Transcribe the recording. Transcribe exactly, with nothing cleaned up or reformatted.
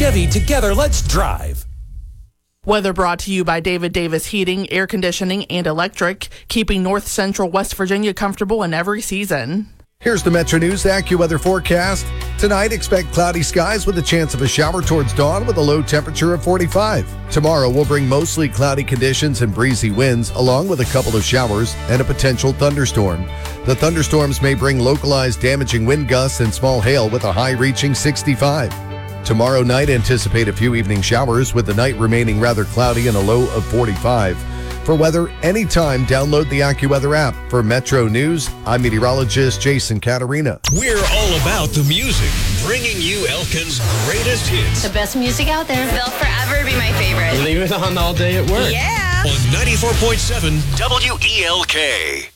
Chevy, together, let's drive. Weather brought to you by David Davis Heating, Air Conditioning, and Electric, keeping North Central West Virginia comfortable in every season. Here's the Metro News AccuWeather forecast. Tonight, expect cloudy skies with a chance of a shower towards dawn with a low temperature of forty-five. Tomorrow will bring mostly cloudy conditions and breezy winds, along with a couple of showers and a potential thunderstorm. The thunderstorms may bring localized damaging wind gusts and small hail with a high reaching sixty-five. Tomorrow night, anticipate a few evening showers with the night remaining rather cloudy and a low of forty-five. For weather anytime, download the AccuWeather app. For Metro News, I'm meteorologist Jason Caterina. We're all about the music, bringing you Elkin's greatest hits. The best music out there. They'll forever be my favorite. Leave it on all day at work. Yeah. On ninety-four point seven W E L K.